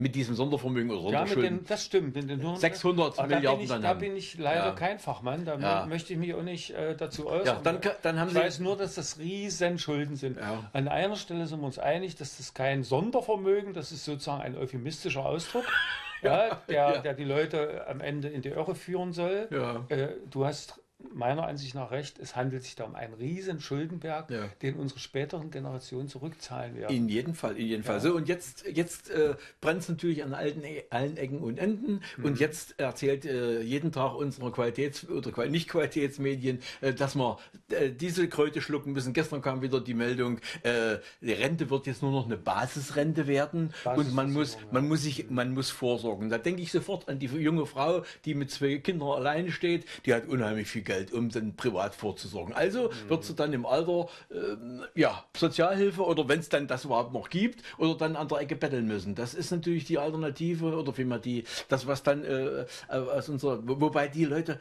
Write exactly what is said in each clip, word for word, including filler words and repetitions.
Mit diesem Sondervermögen oder Ja, mit Sonderschulden. den, das stimmt. Mit den sechshundert Aber da Milliarden bin ich, dann Da haben. bin ich leider Ja. kein Fachmann, da Ja. möchte ich mich auch nicht äh, dazu äußern. Ja, dann ka- dann haben ich Sie- weiß nur, dass das riesen Schulden sind. Ja. An einer Stelle sind wir uns einig, dass das kein Sondervermögen, das ist sozusagen ein euphemistischer Ausdruck, ja, der, ja. der die Leute am Ende in die Irre führen soll. Ja. Äh, du hast meiner Ansicht nach recht, es handelt sich da um einen riesen Schuldenberg, Ja. den unsere späteren Generationen zurückzahlen werden. In jedem Fall, in jedem Fall. Ja. So, und jetzt, jetzt äh, brennt es natürlich an allen, E- allen Ecken und Enden. Mhm. Und jetzt erzählt äh, jeden Tag unsere Qualitäts- oder Qual- Nicht-Qualitätsmedien, äh, dass wir äh, diese Kröte schlucken müssen. Gestern kam wieder die Meldung, äh, die Rente wird jetzt nur noch eine Basisrente werden und man muss, Basisversicherung, man muss sich, man muss vorsorgen. Da denke ich sofort an die junge Frau, die mit zwei Kindern alleine steht, die hat unheimlich viel Geld, um dann privat vorzusorgen. Also Mhm. wird sie dann im Alter ähm, ja, Sozialhilfe oder wenn es dann das überhaupt noch gibt oder dann an der Ecke betteln müssen. Das ist natürlich die Alternative oder vielmehr die, das was dann äh, aus unserer, wo- wobei die Leute,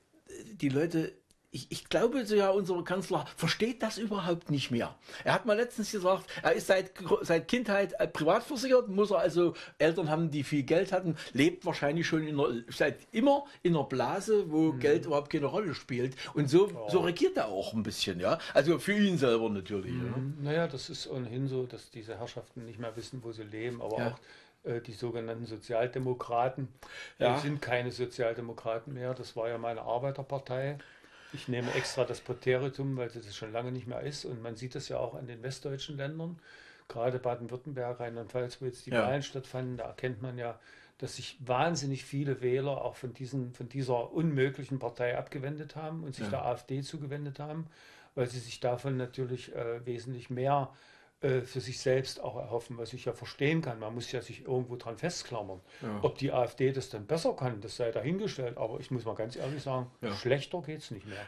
die Leute ich, ich glaube, so ja, unser Kanzler versteht das überhaupt nicht mehr. Er hat mal letztens gesagt, er ist seit, seit Kindheit äh, privat versichert, muss er also Eltern haben, die viel Geld hatten, lebt wahrscheinlich schon in einer, seit immer in einer Blase, wo Mhm. Geld überhaupt keine Rolle spielt. Und so, Ja. so regiert er auch ein bisschen, ja. Also für ihn selber natürlich. Mhm. Naja, das ist ohnehin so, dass diese Herrschaften nicht mehr wissen, wo sie leben, aber Ja. auch äh, die sogenannten Sozialdemokraten Ja. äh, sind keine Sozialdemokraten mehr. Das war ja meine Arbeiterpartei. Ich nehme extra das Präteritum, weil es das schon lange nicht mehr ist. Und man sieht das ja auch an den westdeutschen Ländern, gerade Baden-Württemberg, Rheinland-Pfalz, wo jetzt die Ja. Wahlen stattfanden. Da erkennt man ja, dass sich wahnsinnig viele Wähler auch von, diesen, von dieser unmöglichen Partei abgewendet haben und sich Ja. der AfD zugewendet haben, weil sie sich davon natürlich äh, wesentlich mehr äh, für sich selbst auch erhoffen, was ich ja verstehen kann. Man muss ja sich irgendwo dran festklammern. Ja. Ob die AfD das dann besser kann, das sei dahingestellt. Aber ich muss mal ganz ehrlich sagen, Ja. schlechter geht's nicht mehr.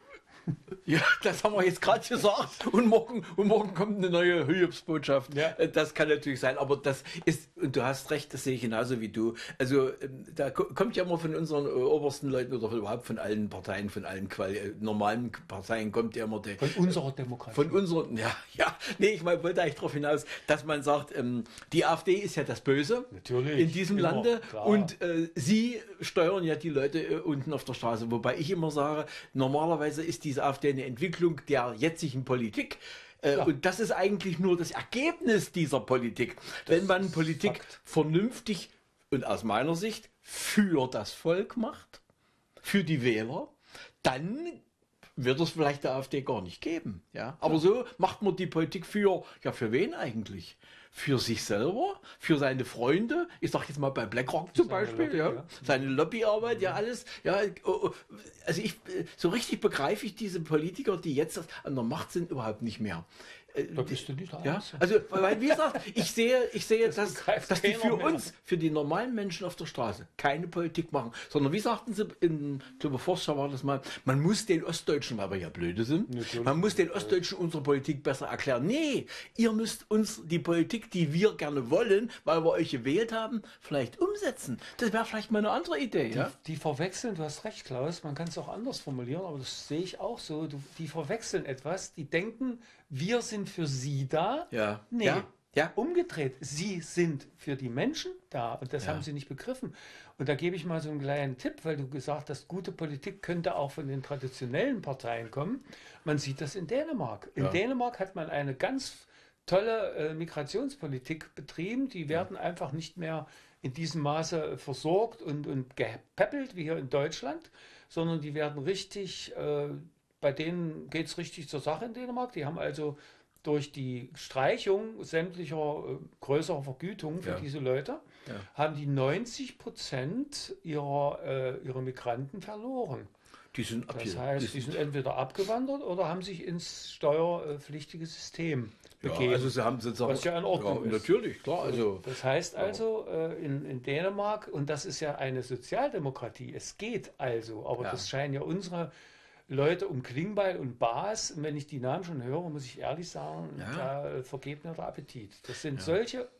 Ja, das haben wir jetzt gerade gesagt. Und morgen, und morgen kommt eine neue Hiobsbotschaft. Ja. Äh, Das kann natürlich sein, aber das ist, und du hast recht, das sehe ich genauso wie du. Also, ähm, da ko- kommt ja immer von unseren äh, obersten Leuten oder überhaupt von allen Parteien, von allen Quali äh, normalen Parteien kommt ja immer der, Von unserer Demokratie. von unseren, ja, ja, nee, ich mein, wollte eigentlich darauf hinaus, dass man sagt, ähm, die AfD ist ja das Böse Natürlich, in diesem immer, Lande klar. und äh, sie steuern ja die Leute äh, unten auf der Straße, wobei ich immer sage, normalerweise ist diese AfD eine Entwicklung der jetzigen Politik. Äh, Ja. Und das ist eigentlich nur das Ergebnis dieser Politik. Wenn man ist Politik Fakt. vernünftig und aus meiner Sicht für das Volk macht, für die Wähler, dann wird es vielleicht der AfD gar nicht geben. Ja? Aber so macht man die Politik für, ja, für wen eigentlich? Für sich selber, für seine Freunde, ich sag jetzt mal bei BlackRock zum Seine Beispiel, Lobby, ja. ja. Seine Lobbyarbeit, ja, alles, ja, oh, oh, also ich, äh, so richtig begreife ich diese Politiker, die jetzt an der Macht sind, überhaupt nicht mehr. Äh, Da bist du nicht der Ja, Einzige. also, weil, wie gesagt, ich sehe, ich sehe, Das dass, begreift dass die keiner für mehr. uns, für die normalen Menschen auf der Straße keine Politik machen, sondern wie sagten sie in, ich glaube, Forster war das mal, man muss den Ostdeutschen, weil wir ja blöde sind, Natürlich. man muss den Ostdeutschen unsere Politik besser erklären. Nee, ihr müsst uns die Politik, die wir gerne wollen, weil wir euch gewählt haben, vielleicht umsetzen. Das wäre vielleicht mal eine andere Idee, ja? Die verwechseln, du hast recht, Klaus, man kann es auch anders formulieren, aber das sehe ich auch so. Du, die verwechseln etwas, die denken, wir sind für sie da. Ja. Nee, Ja. Ja. umgedreht. Sie sind für die Menschen da und das Ja. haben sie nicht begriffen. Und da gebe ich mal so einen kleinen Tipp, weil du gesagt hast, gute Politik könnte auch von den traditionellen Parteien kommen. Man sieht das in Dänemark. In Ja. Dänemark hat man eine ganz tolle äh, Migrationspolitik betrieben. Die werden einfach nicht mehr in diesem Maße versorgt und, und gepäppelt wie hier in Deutschland, sondern die werden richtig, äh, bei denen geht es richtig zur Sache in Dänemark. Die haben also durch die Streichung sämtlicher äh, größerer Vergütungen für Ja. diese Leute, Ja. haben die neunzig Prozent ihrer, äh, ihrer Migranten verloren. Die sind Das abge- heißt, die sind entweder abgewandert oder haben sich ins steuerpflichtige System ja, begeben. also sie haben sozusagen, Was ja in Ordnung ja, ist. natürlich, klar, also, Das heißt also äh, in, in Dänemark, und das ist ja eine Sozialdemokratie, es geht also, aber Ja. das scheinen ja unsere Leute um Klingbeil und Baas, und wenn ich die Namen schon höre, muss ich ehrlich sagen, Ja. da äh, vergeht mir der Appetit. Das sind Ja. solche,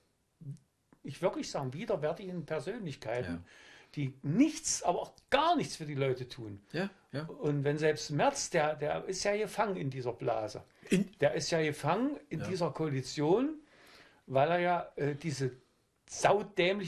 ich wirklich sagen, widerwärtigen Persönlichkeiten, Ja. die nichts, aber auch gar nichts für die Leute tun. ja, ja. Und wenn selbst Merz, der, der ist ja gefangen in dieser Blase. In, Der ist ja gefangen in Ja. dieser Koalition, weil er ja äh, diese saudämlich